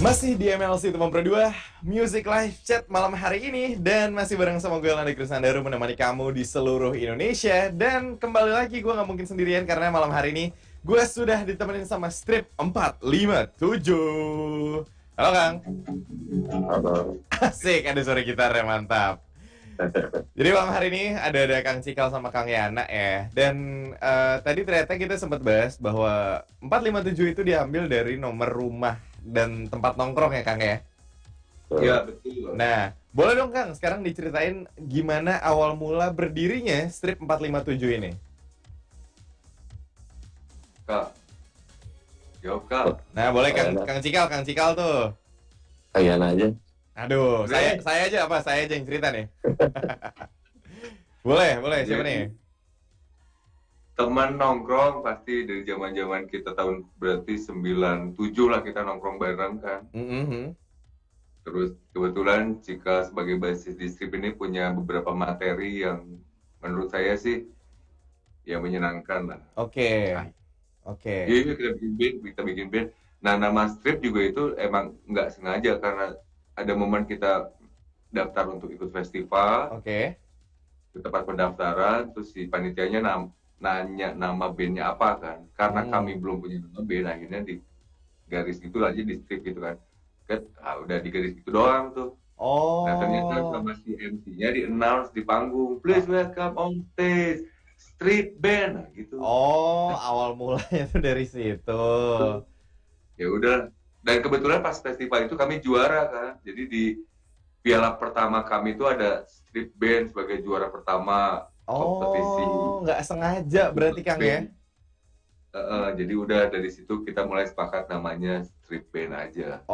Masih di MLC Teman Pro 2 Music Live Chat malam hari ini. Dan masih bareng sama gue, Landa Krisandaru, menemani kamu di seluruh Indonesia. Dan kembali lagi, gue gak mungkin sendirian karena malam hari ini gue sudah ditemenin sama Strip 457. Halo Kang. Halo. Asik, ada suara gitarnya, mantap. Jadi malam hari ini ada Kang Cikal sama Kang Yana ya. Dan tadi ternyata kita sempat bahas bahwa 457 itu diambil dari nomor rumah dan tempat nongkrong ya Kang ya. Ya, betul. Nah, boleh dong Kang sekarang diceritain gimana awal mula berdirinya Strip 457 ini. Kak. Jawab, Kak. Nah, boleh Kang Cikal tuh. Kalian aja. Aduh, saya aja apa? Saya aja yang cerita nih. Boleh, siapa nih? Teman nongkrong pasti dari zaman-zaman kita tahun berarti 97 lah kita nongkrong bareng kan. Terus kebetulan Cika sebagai bassist di Strip ini punya beberapa materi yang menurut saya sih yang menyenangkan lah. Oke. Iya, kita bikin band. Nah, nama Strip juga itu emang nggak sengaja karena ada momen kita daftar untuk ikut festival. Oke. Ke tempat pendaftaran, terus si panitianya nanya nama bandnya apa kan, karena kami belum punya nama band, akhirnya di garis gitu aja, di strip gitu kan, udah di garis gitu doang tuh. Nah ternyata sama si MC-nya di announce di panggung, please welcome on stage Strip Band, nah, gitu. Awal mulanya tuh dari situ. Ya udah, dan kebetulan pas festival itu kami juara kan, jadi di piala pertama kami itu ada Strip Band sebagai juara pertama kompetisi. Nggak sengaja berarti Kang ya? Jadi udah dari situ kita mulai sepakat namanya Strip Band aja.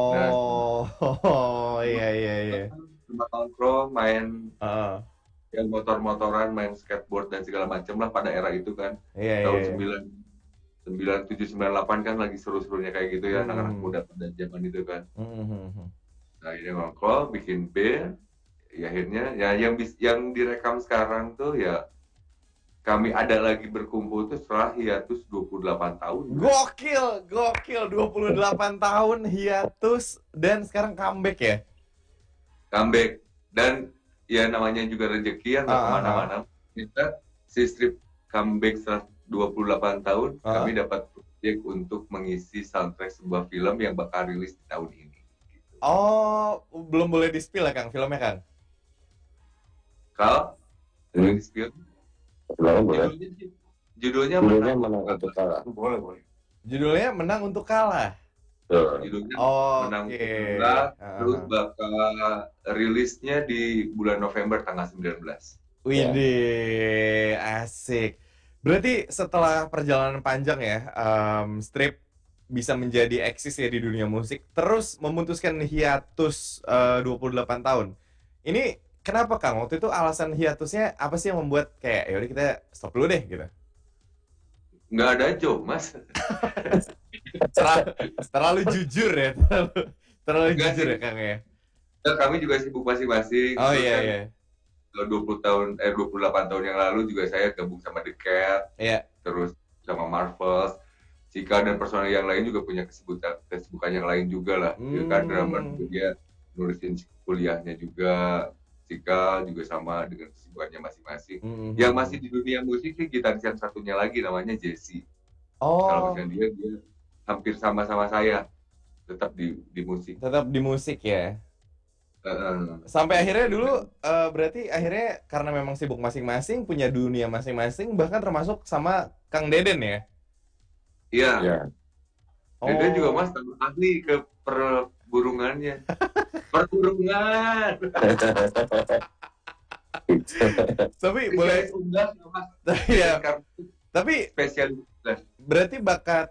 Iya. Cuma nongkrong, main yang motor-motoran, main skateboard dan segala macam lah pada era itu kan. Tahun 97, 98 kan lagi seru-serunya kayak gitu ya, anak-anak muda pada zaman itu kan. Nah ini nongkrong, bikin band. Ya akhirnya ya yang direkam sekarang tuh ya kami ada lagi berkumpul tuh setelah hiatus 28 tahun. Gokil 28 tahun hiatus dan sekarang comeback ya? Comeback, dan ya namanya juga rezeki ya, nggak kemana-mana. Kita si Strip comeback setelah 28 tahun, kami dapat proyek untuk mengisi soundtrack sebuah film yang bakal rilis di tahun ini. Gitu. Belum boleh di-spill ya Kang filmnya Kang? Kal, boleh di-spill? Judulnya Menang Untuk Kalah. Boleh. Judulnya Menang Untuk Kalah. Judulnya Menang Untuk Kalah. Terus bakal rilisnya di bulan November tanggal 19. Widih, asik. Berarti setelah perjalanan panjang ya, Strip bisa menjadi eksis ya di dunia musik, terus memutuskan hiatus 28 tahun. Ini kenapa Kang? Waktu itu alasan hiatusnya apa sih yang membuat kayak yaudah kita stop dulu deh gitu? Nggak ada job, Mas. Terlalu jujur ya, terlalu jujur ya Kang ya. Kami juga sibuk masing-masing. Iya. 28 tahun yang lalu juga saya gabung sama The Cat. Iya. Terus sama Marvels. Cika dan personel yang lain juga punya kesibukan yang lain juga lah. Kan drummer juga nulisin kuliahnya juga. Cika juga sama dengan kesibukannya masing-masing. Yang masih di dunia musik sih gitaris yang satunya lagi namanya Jesse. Kalau misalnya dia hampir sama-sama saya tetap di musik. Tetap di musik ya. Sampai akhirnya dulu berarti akhirnya karena memang sibuk masing-masing, punya dunia masing-masing, bahkan termasuk sama Kang Deden ya. Iya. Deden juga Mas ahli ke perburungannya. Perburungan. Tapi boleh tapi spesial. Berarti bakat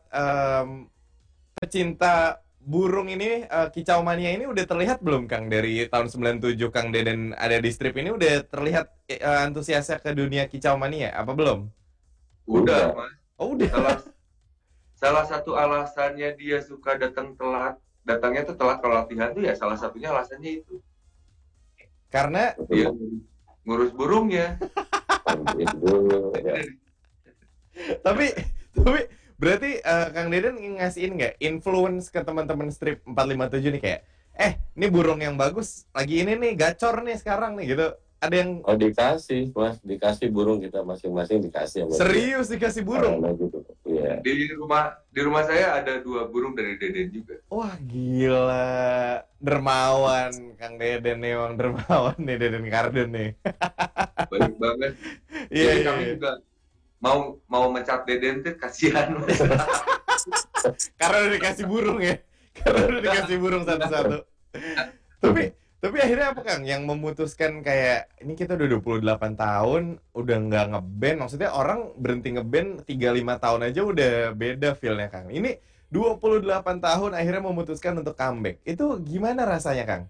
pecinta burung ini, Kicau Mania ini udah terlihat belum Kang? Dari tahun 97 Kang Deden ada di Strip ini udah terlihat antusiasnya ke dunia Kicau Mania apa belum? Udah Mas. Udah. Salah satu alasannya dia suka datangnya tuh telat kalau latihan tuh ya salah satunya alasannya itu. Karena dia ngurus burungnya. tapi Berarti Kang Deden ngasihin nggak influence ke teman-teman strip 457 nih kayak, ini burung yang bagus lagi ini nih gacor nih sekarang nih gitu. Ada yang dikasih, Mas, dikasih burung kita masing-masing dikasih sama serius dia. Dikasih burung. Gitu. Yeah. Di rumah saya ada 2 burung dari Deden juga. Wah gila, dermawan Kang Deden nih, emang dermawan nih Deden Kardun nih. Baik banget. Iya. Kami juga mau mencat Deden tuh kasihan. Karena udah dikasih burung ya. Karena udah dikasih burung satu-satu. Tapi akhirnya apa Kang yang memutuskan kayak ini kita udah 28 tahun udah nggak ngeband, maksudnya orang berhenti ngeband 35 tahun aja udah beda feel-nya Kang. Ini 28 tahun akhirnya memutuskan untuk comeback. Itu gimana rasanya Kang?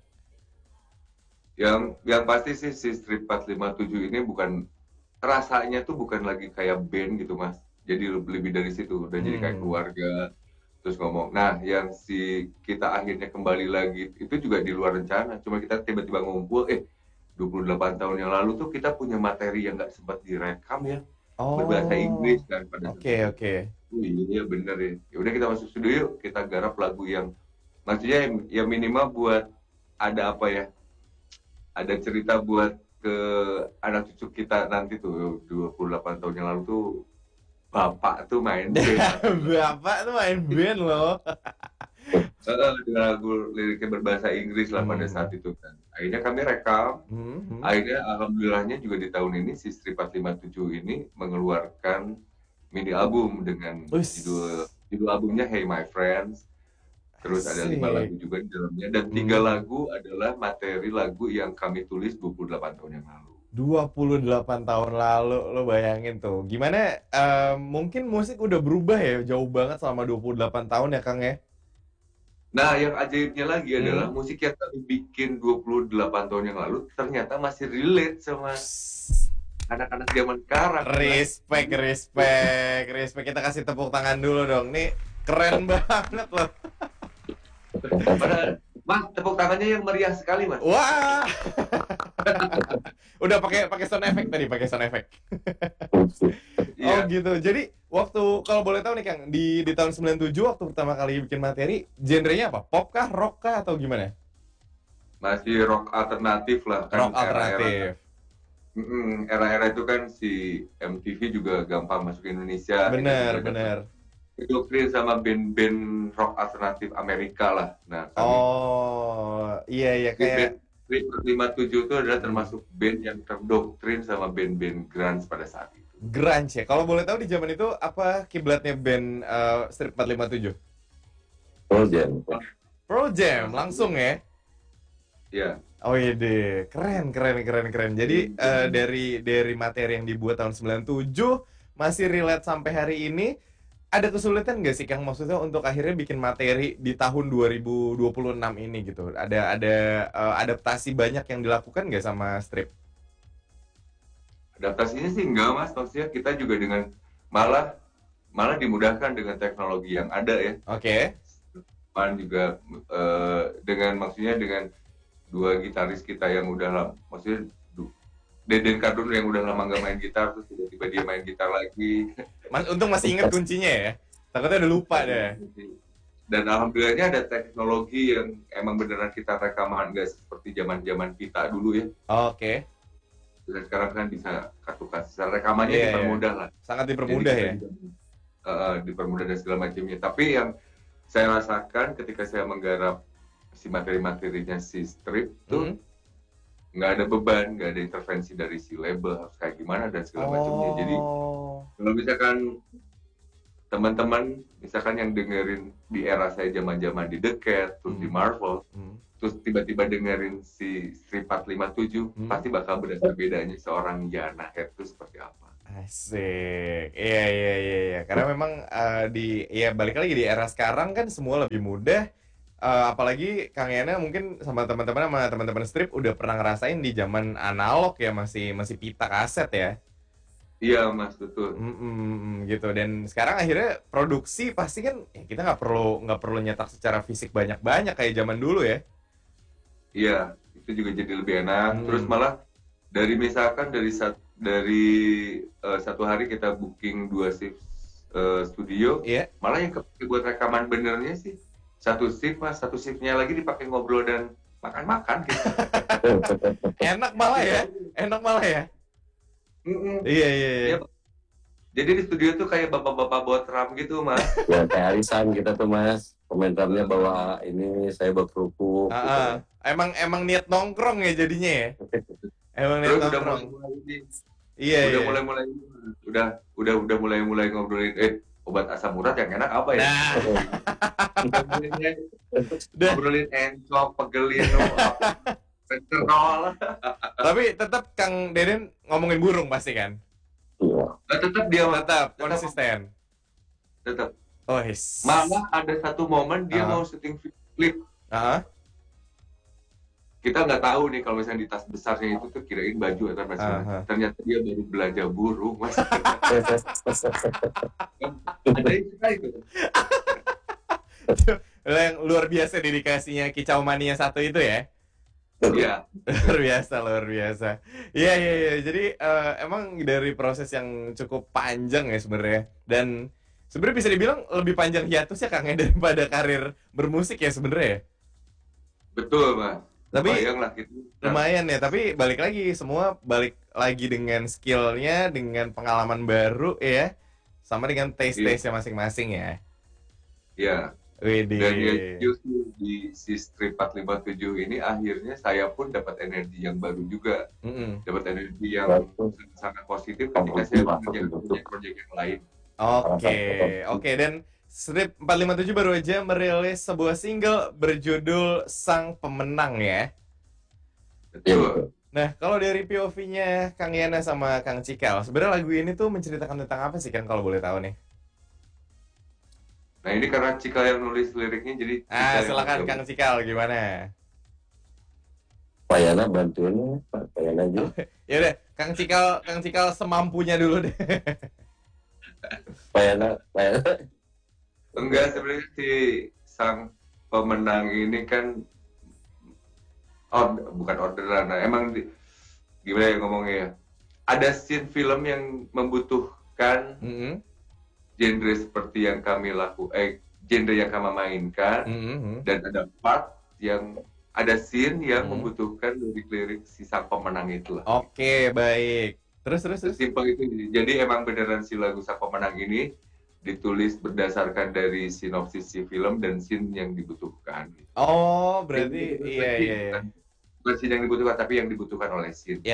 Yang pasti sih si Strip 457 ini bukan, rasanya tuh bukan lagi kayak band gitu Mas. Jadi lebih dari situ, udah jadi kayak keluarga. Terus ngomong, nah yang kita akhirnya kembali lagi itu juga di luar rencana. Cuma kita tiba-tiba ngumpul, 28 tahun yang lalu tuh kita punya materi yang nggak sempat direkam ya. Berbahasa Inggris kan pada saat itu. Oke. Iya bener ya. Ya udah kita masuk studio yuk, kita garap lagu yang maksudnya yang minimal buat ada apa ya? Ada cerita buat ke anak cucu kita nanti tuh 28 tahun yang lalu tuh Bapak tuh main band. Bapak tuh main band loh. Dengan lagu liriknya berbahasa Inggris lah pada saat itu kan. Akhirnya kami rekam. Akhirnya alhamdulillahnya juga di tahun ini si Strip 457 ini mengeluarkan mini album dengan judul albumnya Hey My Friends. Terus ada 5 lagu juga di dalamnya dan 3 lagu adalah materi lagu yang kami tulis 28 tahun yang lalu. 28 tahun lalu, lo bayangin tuh. Gimana, mungkin musik udah berubah ya, jauh banget selama 28 tahun ya Kang ya? Nah, yang ajaibnya lagi adalah musik yang kami bikin 28 tahun yang lalu ternyata masih relate sama anak-anak zaman sekarang. Respect. Kita kasih tepuk tangan dulu dong. Nih keren banget loh. Mas, tepuk tangannya yang meriah sekali, Mas. Wah. Udah pakai sound effect tadi, pakai sound effect. Oh gitu. Jadi waktu kalau boleh tahu nih Kang, di tahun 97 waktu pertama kali bikin materi, genrenya apa? Pop kah, rock kah atau gimana? Masih rock alternatif lah kan. Rock alternatif. Era-era itu kan si MTV juga gampang masuk Indonesia. Benar. Itu Prince sama band-band rock alternatif Amerika lah. Nah, iya kayak Strip 457 itu adalah termasuk band yang terdoktrin sama band-band grunge pada saat itu. Grunge ya. Kalau boleh tahu di zaman itu apa kiblatnya band Strip 457? Pearl Jam langsung ya? Iya. Oh iya deh, keren. Jadi dari materi yang dibuat tahun 97 masih relate sampai hari ini. Ada kesulitan nggak sih Kang maksudnya untuk akhirnya bikin materi di tahun 2026 ini gitu? Ada adaptasi banyak yang dilakukan nggak sama Strip? Adaptasinya sih enggak Mas, maksudnya kita juga dengan malah dimudahkan dengan teknologi yang ada ya. Oke. Juga dengan 2 gitaris kita yang udah maksudnya Deden Kardun yang udah lama nggak main gitar terus tiba-tiba dia main gitar lagi. Untung masih inget kuncinya ya. Takutnya udah lupa deh. Dan alhamdulillahnya ada teknologi yang emang beneran kita rekaman nggak seperti zaman kita dulu ya. Oke. Dan sekarang kan bisa kartu kasar rekamannya dipermudah lah. Sangat dipermudah ya. Dipermudah dan segala macamnya. Tapi yang saya rasakan ketika saya menggarap si materi-materinya si Strip tuh nggak ada beban, nggak ada intervensi dari si label harus kayak gimana dan segala macamnya. Jadi kalau misalkan teman-teman misalkan yang dengerin di era saya zaman-zaman di The Cat, terus di Marvel, terus tiba-tiba dengerin si Strip 457, pasti bakal berasa bedanya seorang Yana Head itu seperti apa. Asik. Iya. Karena memang balik lagi di era sekarang kan semua lebih mudah. Apalagi Kang Yana mungkin sama teman-teman Strip udah pernah ngerasain di zaman analog ya, masih pita kaset ya. Iya Mas, betul. Gitu. Dan sekarang akhirnya produksi pasti kan kita nggak perlu nyetak secara fisik banyak kayak zaman dulu ya. Iya, itu juga jadi lebih enak. Terus malah dari misalkan dari satu hari kita booking 2 shift studio, malah yang kepake buat rekaman benernya sih satu shift mas, satu shiftnya lagi dipakai ngobrol dan makan-makan gitu. Enak malah ya. Iya. Jadi di studio tuh kayak bapak-bapak buat ram gitu mas. Ya kayak arisan kita tuh mas, komentarnya bawa ini saya bawa kerupuk. Gitu. Emang niat nongkrong ya jadinya ya. Emang niat nongkrong. Iya. Udah mulai ngobrolin obat asam urat yang enak apa ya? Ngobrolin encok, pegelin, petrol. Tapi tetap Kang Deden ngomongin burung pasti kan? Tetap dia konsisten. Tetap. Oh, malah ada satu momen dia mau syuting klip. Kita nggak tahu nih kalau misalnya di tas besarnya itu tuh kirain baju atau macam-macam. Ternyata dia baru belanja burung mas. Ada itu. Yang luar biasa dedikasinya Kicau Mania 1 itu ya. Iya. Luar biasa. Iya. Jadi emang dari proses yang cukup panjang ya sebenarnya. Dan sebenarnya bisa dibilang lebih panjang hiatusnya Kang ya daripada karir bermusik ya sebenarnya. Betul, Mas. Tapi gitu. Lumayan ya, tapi balik lagi dengan skillnya, dengan pengalaman baru ya. Sama dengan taste-nya masing-masing ya. Iya. Dan justru di si Strip 457 ini akhirnya saya pun dapat energi yang baru juga. Dapat energi yang sangat positif ketika saya mengerjakan proyek yang lain. Oke. Dan Strip 457 baru aja merilis sebuah single berjudul Sang Pemenang ya. Betul. Nah, kalau dari POV-nya Kang Yana sama Kang Cikal, sebenarnya lagu ini tuh menceritakan tentang apa sih Kang kalau boleh tahu nih? Nah, ini karena Cikal yang nulis liriknya jadi silakan Kang Cikal gimana? Pak Yana bantuin, Pak Yana aja. Ya udah, Kang Cikal semampunya dulu deh. Pak Yana. Enggak, sebenarnya si Sang Pemenang ini kan bukan orderan. Nah, emang gimana ya ngomongnya ya? Ada scene film yang membutuhkan genre seperti yang kami genre yang kami mainkan, dan ada part yang ada scene yang membutuhkan lirik-lirik si Sang Pemenang itu lah. Oke, baik. Terus. Simpel itu. Jadi emang beneran si lagu Sang Pemenang ini ditulis berdasarkan dari sinopsis si film dan scene yang dibutuhkan. Oh, berarti iya. Bukan scene yang dibutuhkan, tapi yang dibutuhkan oleh scene.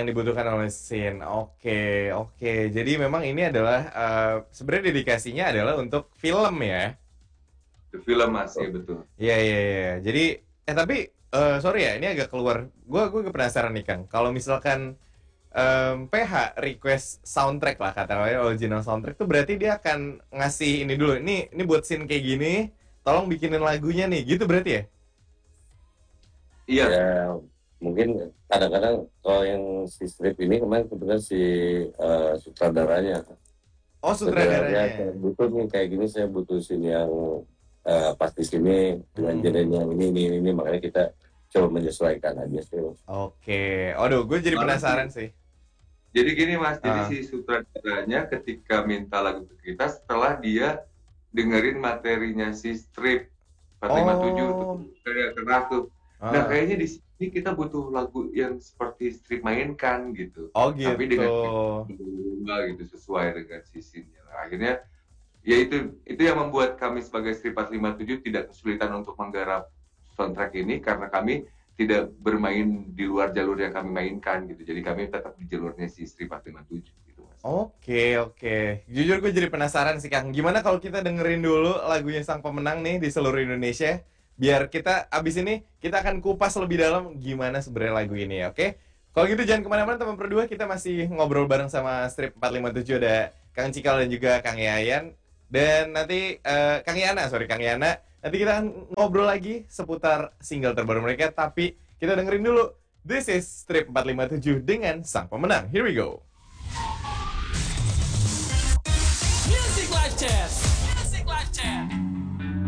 Oke. Jadi memang ini adalah sebenarnya dedikasinya adalah untuk film ya. The film masih betul. Iya. Jadi tapi sorry ya, ini agak keluar. Gue penasaran nih Kang. Kalau misalkan PH request soundtrack lah katanya original soundtrack tuh berarti dia akan ngasih ini dulu. Ini buat scene kayak gini, tolong bikinin lagunya nih. Gitu berarti ya? Iya. Ya, mungkin kadang-kadang kalau yang si Strip ini kemarin kebetulan si sutradaranya. Oh, sutradaranya. Saya butuh nih kayak gini, saya butuh scene yang pasti sini dengan genre yang ini, makanya kita coba menyesuaikan aja sih. Oke. Aduh, gue jadi penasaran sih. Jadi gini Mas, jadi si sutradaranya ketika minta lagu ke kita setelah dia dengerin materinya si Strip 457 tuh, kayak keras tuh. Nah kayaknya di sini kita butuh lagu yang seperti Strip mainkan gitu. Oh gitu. Tapi dengan gitu sesuai dengan sisinya. Akhirnya ya itu yang membuat kami sebagai Strip 457 tidak kesulitan untuk menggarap soundtrack ini karena kami tidak bermain di luar jalur yang kami mainkan gitu. Jadi kami tetap di jalurnya si Strip 457 gitu Mas. Oke. Jujur gue jadi penasaran sih Kang. Gimana kalau kita dengerin dulu lagunya Sang Pemenang nih di seluruh Indonesia? Biar kita abis ini kita akan kupas lebih dalam gimana sebenarnya lagu ini ya, oke? Kalau gitu jangan kemana-mana teman berdua, kita masih ngobrol bareng sama Strip 457, ada Kang Cikal dan juga Kang Yayan. Dan nanti Kang Yana. Nanti kita ngobrol lagi seputar single terbaru mereka, tapi kita dengerin dulu. This is Strip 457 dengan Sang Pemenang. Here we go.